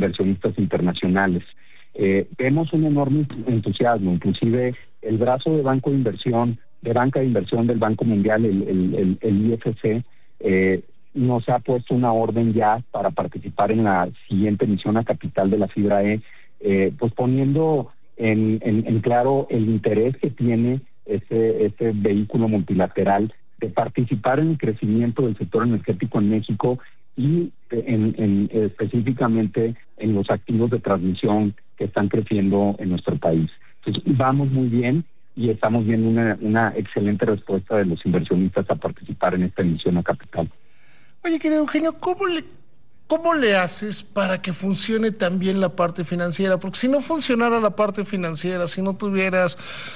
inversionistas internacionales. Vemos un enorme entusiasmo, inclusive el brazo de banca de inversión del Banco Mundial, el IFC, nos ha puesto una orden ya para participar en la siguiente emisión a capital de la fibra E, pues poniendo en claro el interés que tiene este vehículo multilateral de participar en el crecimiento del sector energético en México y específicamente en los activos de transmisión que están creciendo en nuestro país. Entonces, vamos muy bien y estamos viendo una excelente respuesta de los inversionistas a participar en esta emisión a capital. Oye, querido Eugenio, ¿cómo le haces para que funcione también la parte financiera? Porque si no funcionara la parte financiera, si no tuvieras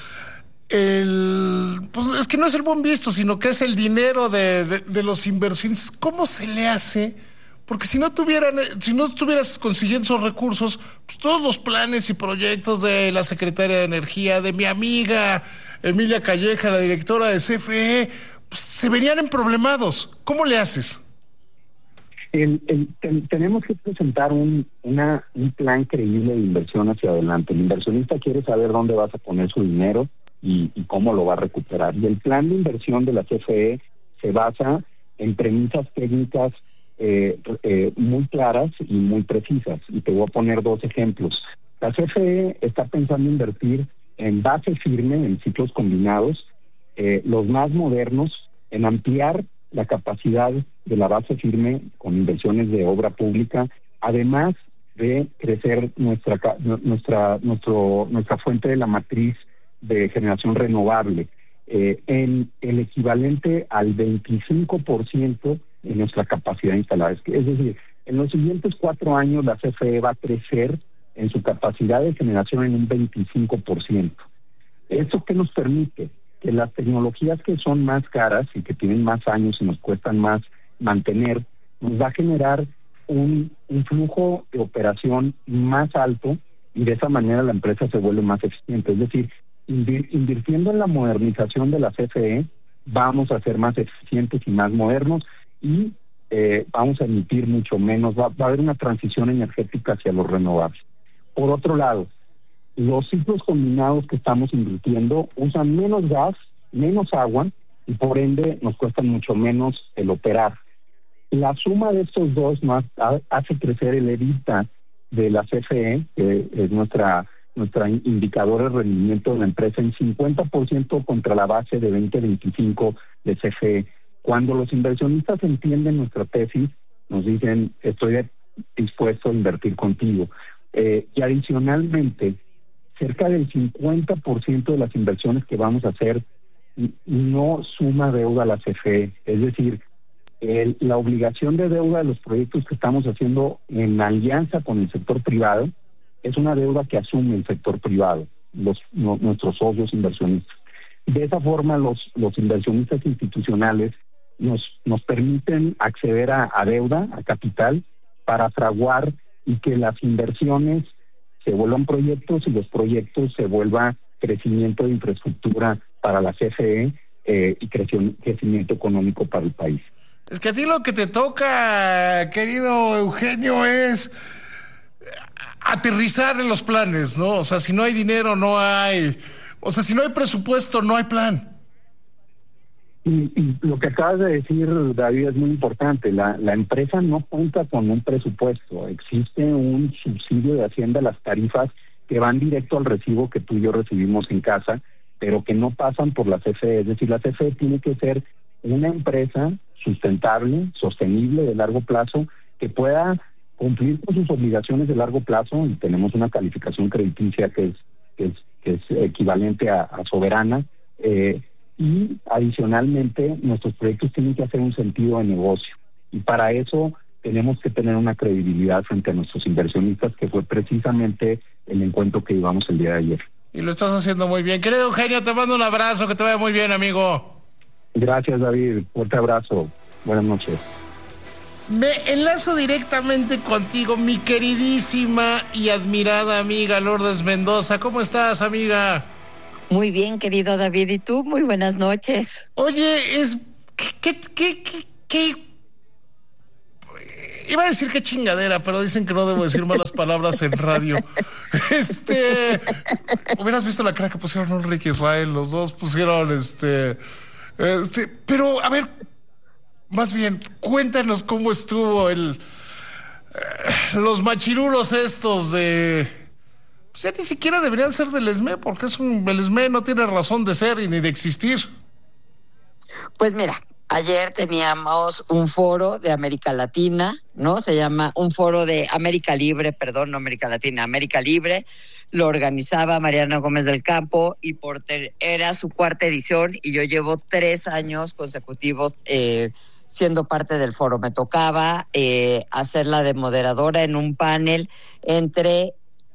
pues es que no es el buen visto, sino que es el dinero de los inversionistas, ¿cómo se le hace? Porque si no estuvieras consiguiendo esos recursos, pues todos los planes y proyectos de la Secretaria de Energía, de mi amiga Emilia Calleja, la directora de CFE, pues se verían emproblemados. ¿Cómo le haces? Tenemos que presentar un plan creíble de inversión hacia adelante. El inversionista quiere saber dónde vas a poner su dinero y cómo lo va a recuperar. Y el plan de inversión de la CFE se basa en premisas técnicas muy claras y muy precisas. Y te voy a poner dos ejemplos. La CFE está pensando invertir en base firme, en ciclos combinados, los más modernos, en ampliar la capacidad de la base firme con inversiones de obra pública, además de crecer nuestra fuente de la matriz de generación renovable en el equivalente al 25% de nuestra capacidad instalada. Es decir, en los siguientes 4 años la CFE va a crecer en su capacidad de generación en un 25%. ¿Eso qué nos permite? Que las tecnologías que son más caras y que tienen más años y nos cuestan más mantener, nos va a generar un flujo de operación más alto y de esa manera la empresa se vuelve más eficiente. Es decir, invirtiendo en la modernización de la CFE, vamos a ser más eficientes y más modernos y vamos a emitir mucho menos, va a haber una transición energética hacia los renovables. Por otro lado, los ciclos combinados que estamos invirtiendo usan menos gas, menos agua y por ende nos cuestan mucho menos el operar. La suma de estos dos hace crecer el EBITDA de la CFE, que es nuestra indicador de rendimiento de la empresa, en 50% contra la base de 2025 de CFE. Cuando los inversionistas entienden nuestra tesis, nos dicen, estoy dispuesto a invertir contigo. Y adicionalmente, cerca del 50% de las inversiones que vamos a hacer no suma deuda a la CFE. Es decir, la obligación de deuda de los proyectos que estamos haciendo en alianza con el sector privado es una deuda que asume el sector privado, nuestros socios inversionistas. De esa forma, los inversionistas institucionales nos permiten acceder a deuda, a capital, para fraguar y que las inversiones se vuelvan proyectos y los proyectos se vuelvan crecimiento de infraestructura para la CFE y crecimiento económico para el país. Es que a ti lo que te toca, querido Eugenio, es aterrizar en los planes, ¿no? O sea, si no hay dinero, no hay... O sea, si no hay presupuesto, no hay plan. Y lo que acabas de decir, David, es muy importante. La empresa no cuenta con un presupuesto. Existe un subsidio de Hacienda a las tarifas que van directo al recibo que tú y yo recibimos en casa, pero que no pasan por la CFE. Es decir, la CFE tiene que ser una empresa sustentable, sostenible, de largo plazo, que pueda cumplir con sus obligaciones de largo plazo, y tenemos una calificación crediticia que es equivalente a soberana, y adicionalmente nuestros proyectos tienen que hacer un sentido de negocio, y para eso tenemos que tener una credibilidad frente a nuestros inversionistas, que fue precisamente el encuentro que llevamos el día de ayer. Y lo estás haciendo muy bien. Querido Eugenio, te mando un abrazo, que te vaya muy bien, amigo. Gracias, David. Fuerte abrazo. Buenas noches. Me enlazo directamente contigo, mi queridísima y admirada amiga Lourdes Mendoza. ¿Cómo estás, amiga? Muy bien, querido David. ¿Y tú? Muy buenas noches. Oye, iba a decir qué chingadera, pero dicen que no debo decir malas palabras en radio. Hubieras visto la cara que pusieron Ulrich y Israel, los dos pusieron pero a ver, más bien, cuéntanos cómo estuvo los machirulos estos de... Pues ya ni siquiera deberían ser del ESME, porque el ESME no tiene razón de ser y ni de existir. Pues mira, ayer teníamos un foro de América Latina, ¿no? Se llama un foro de América Libre, perdón, no América Latina, América Libre. Lo organizaba Mariana Gómez del Campo y era su 4ª edición y yo llevo 3 años consecutivos siendo parte del foro. Me tocaba hacerla de moderadora en un panel entre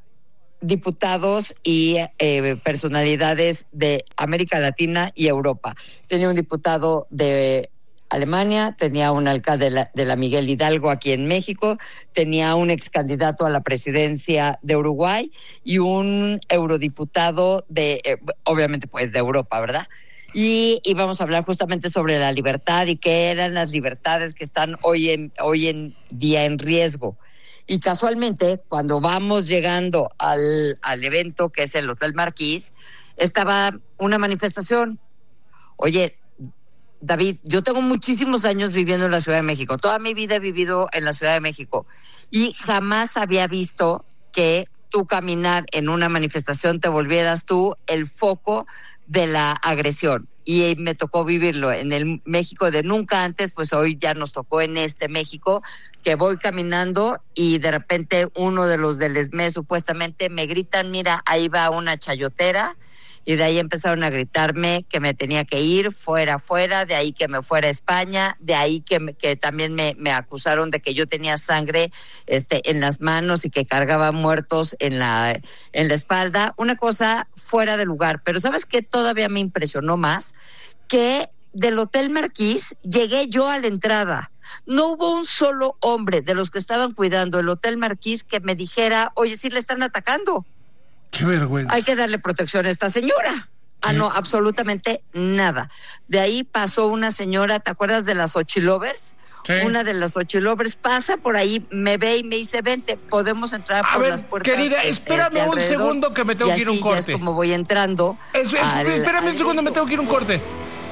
diputados y personalidades de América Latina y Europa. Tenía un diputado de Alemania, tenía un alcalde de la Miguel Hidalgo aquí en México, tenía un ex candidato a la presidencia de Uruguay y un eurodiputado obviamente pues de Europa, ¿verdad? Y íbamos a hablar justamente sobre la libertad y qué eran las libertades que están hoy en día en riesgo. Y casualmente, cuando vamos llegando al evento, que es el Hotel Marquís, estaba una manifestación. Oye, David, yo tengo muchísimos años viviendo en la Ciudad de México. Toda mi vida he vivido en la Ciudad de México. Y jamás había visto que tú caminar en una manifestación te volvieras tú el foco de la agresión. Y me tocó vivirlo en el México de nunca antes, pues hoy ya nos tocó en este México, que voy caminando y de repente uno de los del ESME supuestamente me gritan, mira, ahí va una chayotera, y de ahí empezaron a gritarme que me tenía que ir, fuera, de ahí que me fuera a España, de ahí que también me acusaron de que yo tenía sangre en las manos y que cargaba muertos en la espalda, una cosa fuera de lugar. Pero ¿sabes qué todavía me impresionó más? Que del Hotel Marquís llegué yo a la entrada. No hubo un solo hombre de los que estaban cuidando el Hotel Marquís que me dijera, oye, sí le están atacando. ¡Qué vergüenza! Hay que darle protección a esta señora. No, absolutamente nada. De ahí pasó una señora, ¿te acuerdas de las Xochilovers? Sí. Una de las Xochilovers pasa por ahí, me ve y me dice, vente, podemos entrar por las puertas. Querida, espérame un segundo que me tengo que ir a un corte. Ya es como voy entrando. Espérame un segundo, me tengo que ir a un corte.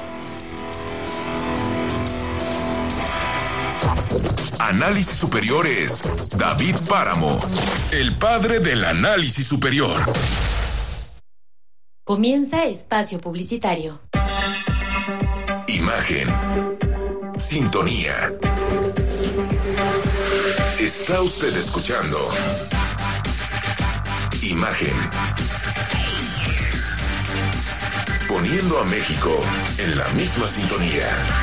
Análisis Superior es David Páramo, el padre del análisis superior. Comienza espacio publicitario. Imagen. Sintonía. Está usted escuchando Imagen. Poniendo a México en la misma sintonía.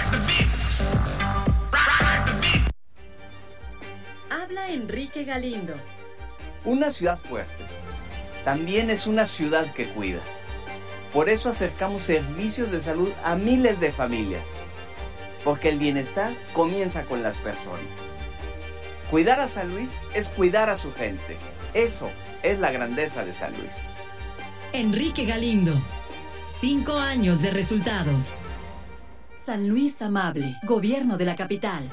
Habla Enrique Galindo. Una ciudad fuerte también es una ciudad que cuida. Por eso acercamos servicios de salud a miles de familias. Porque el bienestar comienza con las personas. Cuidar a San Luis es cuidar a su gente. Eso es la grandeza de San Luis. Enrique Galindo. 5 años de resultados. San Luis Amable, Gobierno de la Capital.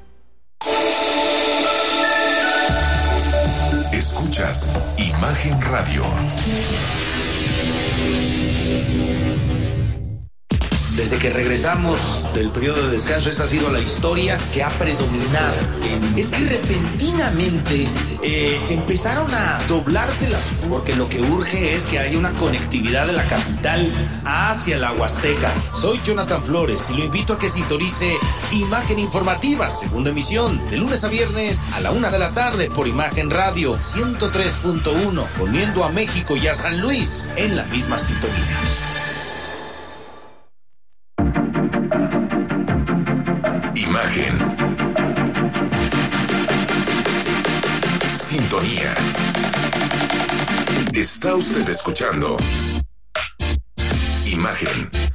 Escuchas Imagen Radio. Desde que regresamos del periodo de descanso, esa ha sido la historia que ha predominado. Es que repentinamente empezaron a doblarse las... Porque lo que urge es que haya una conectividad de la capital hacia la Huasteca. Soy Jonathan Flores y lo invito a que sintonice Imagen Informativa, segunda emisión, de lunes a viernes a la 1 de la tarde por Imagen Radio 103.1, poniendo a México y a San Luis en la misma sintonía. Imagen. Sintonía. Está usted escuchando Imagen.